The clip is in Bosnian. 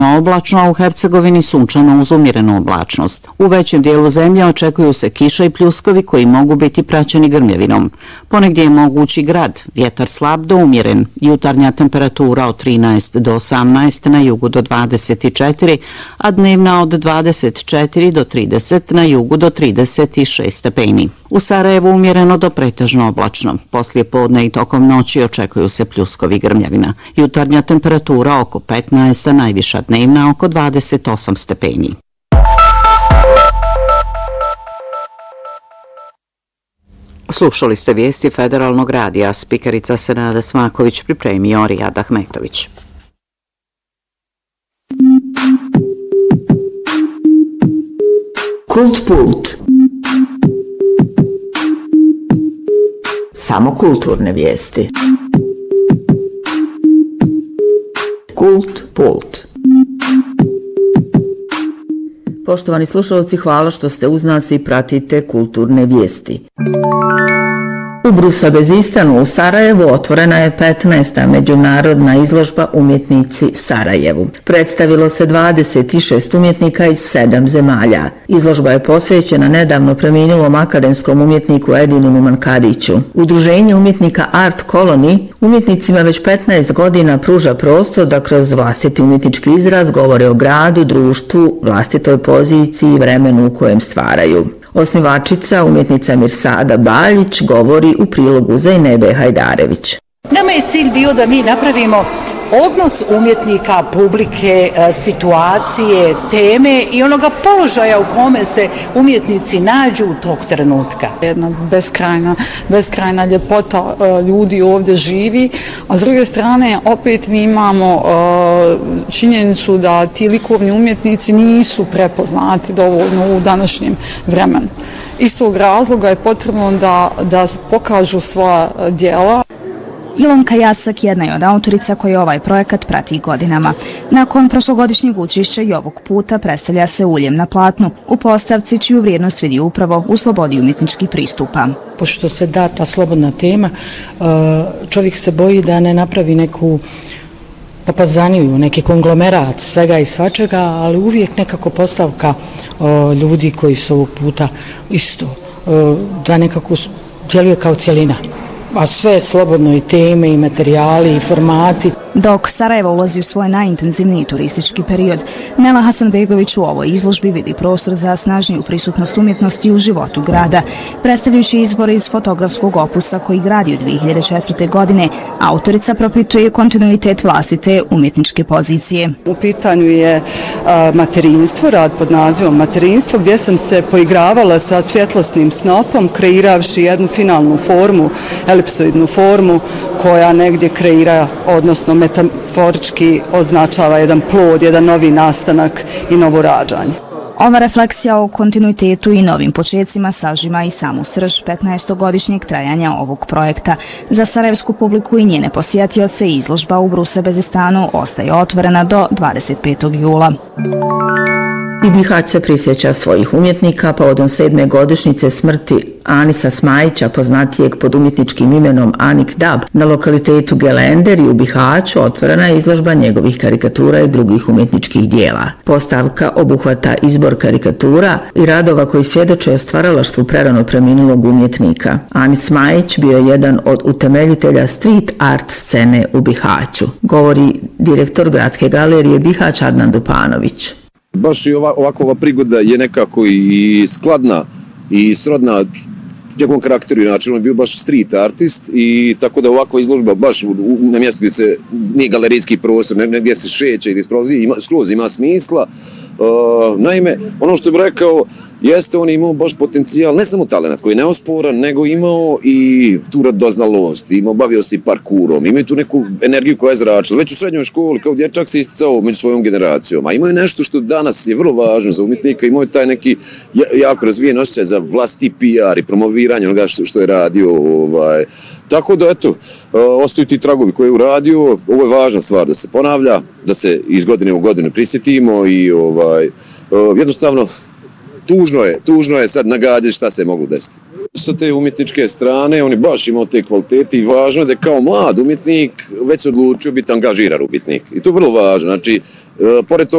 Oblačno, a u Hercegovini sunčano uz umjerenu oblačnost. U većem dijelu zemlje očekuju se kiša i pljuskovi koji mogu biti praćeni grmljavinom. Ponegdje je mogući grad, vjetar slab do umjeren, jutarnja temperatura od 13 do 18, na jugu do 24, a dnevna od 24 do 30, na jugu do 36 stepeni. U Sarajevu umjereno do pretežno oblačno. Poslije podne i tokom noći očekuju se pljuskovi grmljavina. Jutarnja temperatura oko 15, a najviša dnevna oko 28 stepeni. Slušali ste vijesti Federalnog radija, spikerica Senada Smaković, pripremio Rijad Ahmetović. Kult Pult. Samo kulturne vijesti. Kult Pult. Poštovani slušalci, hvala što ste uz nas i pratite kulturne vijesti. U Brusabezistanu u Sarajevu otvorena je 15. međunarodna izložba Umjetnici Sarajevu. Predstavilo se 26 umjetnika iz 7 zemalja. Izložba je posvećena nedavno preminulom akademskom umjetniku Edinu Numankadiću. Udruženje umjetnika Art Colony umjetnicima već 15 godina pruža prostor da kroz vlastiti umjetnički izraz govore o gradu, društvu, vlastitoj poziciji i vremenu u kojem stvaraju. Osnivačica, umjetnica Mirsada Baljić, govori u prilogu Zajnebe Hajdarević. Nama je cilj bio da mi napravimo odnos umjetnika, publike, situacije, teme i onoga položaja u kome se umjetnici nađu u tog trenutka. Jedna beskrajna ljepota ljudi ovdje živi, a s druge strane opet mi imamo činjenicu da ti likovni umjetnici nisu prepoznati dovoljno u današnjem vremenu. Iz tog razloga je potrebno da pokažu svoja djela. Ilonka Jasak jedna je od autorica koji ovaj projekat prati godinama. Nakon prošlogodišnjeg učešća i ovog puta predstavlja se Uljem na platnu, u postavci čiju vrijednost vidi upravo u slobodi umjetničkih pristupa. Pošto se da ta slobodna tema, čovjek se boji da ne napravi neku papazaniju, neki konglomerat svega i svačega, ali uvijek nekako postavka ljudi koji su ovog puta isto, da nekako djeluje kao cjelina. A sve slobodno, i teme, i materijali, i formati. Dok Sarajevo ulazi u svoj najintenzivniji turistički period, Nela Hasanbegović u ovoj izložbi vidi prostor za snažniju prisutnost umjetnosti u životu grada. Predstavljajući izbor iz fotografskog opusa koji gradi od 2004. godine, autorica propituje kontinuitet vlastite umjetničke pozicije. U pitanju je materinstvo, rad pod nazivom Materinstvo, gdje sam se poigravala sa svjetlosnim snopom, kreiravši jednu finalnu formu, elipsoidnu formu, koja negdje kreira, odnosno metaforički označava jedan plod, jedan novi nastanak i novo rađanje. Ova refleksija o kontinuitetu i novim počecima sažima i samu srž 15-godišnjeg trajanja ovog projekta. Za sarajevsku publiku i njene posjetioce izložba u Brusabezistanu ostaje otvorena do 25. jula. I Bihać se prisjeća svojih umjetnika povodom 7. godišnjice smrti Anisa Smajića, poznatijeg pod umjetničkim imenom Anik Dab. Na lokalitetu Gelender i u Bihaću otvorena je izložba njegovih karikatura i drugih umjetničkih dijela. Postavka obuhvata izbor karikatura i radova koji svjedoče o stvaralaštvu prerano preminulog umjetnika. Anis Smajić bio je jedan od utemeljitelja street art scene u Bihaću, govori direktor Gradske galerije Bihać Adnan Dupanović. Baš i ovakva prigoda je nekako i skladna i srodna njegovom karakteru i načinu. On je bio baš street artist i tako da ovakva izložba baš na mjestu gdje se nije galerijski prostor, gdje se šeće i gdje skroz ima smisla. Naime, ono što bih rekao jeste on imao baš potencijal, ne samo talent koji je neosporan, nego imao i tu radoznalost, bavio se i parkurom, imao tu neku energiju koja je zračila. Već u srednjoj školi kao dječak se isticao među svojom generacijom, a imao je nešto što danas je vrlo važno za umjetnika, imao je taj neki jako razvijen osjećaj za vlastiti PR i promoviranje onoga što je radio. Tako da, eto, ostaju ti tragovi koje je uradio, ovo je važna stvar da se ponavlja, da se iz godine u godinu prisjetimo i jednostavno tužno je sad nagađati šta se je moglo desiti. Sa te umjetničke strane, on je baš imao te kvalitete i važno je da je kao mlad umjetnik već se odlučio biti angažiran umjetnik. I to je vrlo važno. Znači, pored toga